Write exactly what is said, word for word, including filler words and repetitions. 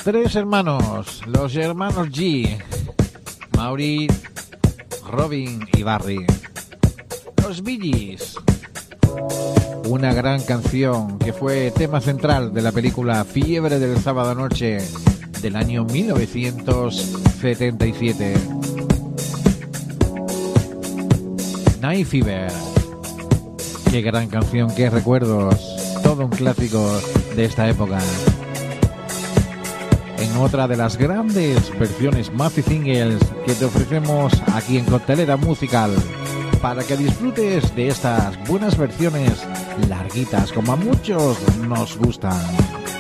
Tres hermanos, los hermanos G, Mauri, Robin y Barry. Los Bee Gees. Una gran canción que fue tema central de la película Fiebre del Sábado Noche del año mil novecientos setenta y siete. Night Fever. Qué gran canción, qué recuerdos. Todo un clásico de esta época. En otra de las grandes versiones maxi singles que te ofrecemos aquí en Coctelera Musical, para que disfrutes de estas buenas versiones larguitas como a muchos nos gustan.